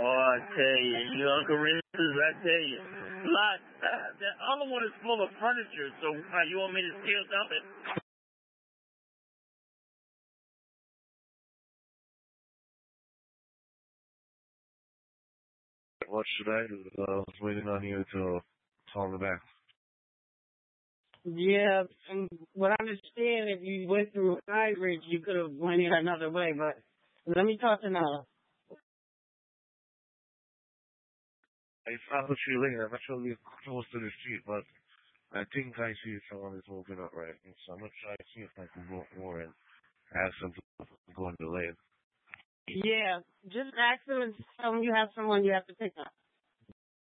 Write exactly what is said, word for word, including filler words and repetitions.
I tell you, you Uncle Reese's, I tell you. Lot, uh, the other one is full of furniture, so uh, you want me to steal something? What should I do? Uh, I was waiting on you to call me back. Yeah, from what I understand, if you went through Highbridge, you could have went in another way, but let me talk to Nala. I found the tree later. I'm actually close to the street, but I think I see someone is moving up right. So I'm going to try to see if I can go more and ask them to go in the lane. Yeah, just ask them and tell them you have someone you have to pick up.